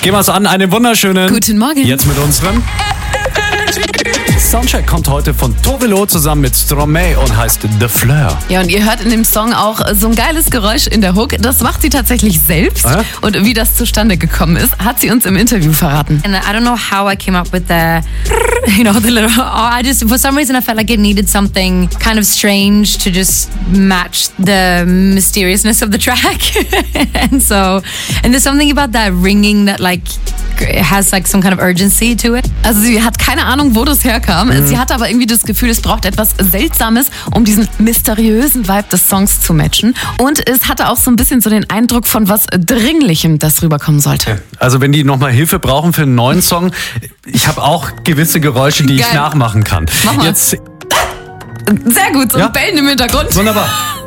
Gehen wir es an, einen wunderschönen Guten Morgen. Jetzt mit unserem Soundcheck kommt heute von Tove Lo zusammen mit Stromae und heißt The Fleur. Ja, und ihr hört in dem Song auch so ein geiles Geräusch in der Hook. Das macht sie tatsächlich selbst. Und wie das zustande gekommen ist, hat sie uns im Interview verraten. And I don't know how I came up with the little, I just, for some reason I felt like it needed something kind of strange to just match the mysteriousness of the track. and there's something about that ringing that like has like some kind of urgency to it. Also sie hat keine Ahnung, wo das herkam. Sie hatte aber irgendwie das Gefühl, es braucht etwas Seltsames, um diesen mysteriösen Vibe des Songs zu matchen. Und es hatte auch so ein bisschen so den Eindruck von was Dringlichem, das rüberkommen sollte. Also wenn die nochmal Hilfe brauchen für einen neuen Song, ich habe auch gewisse Geräusche, die ich nachmachen kann. Mach mal. Jetzt sehr gut, so ein Bellen im Hintergrund. Wunderbar.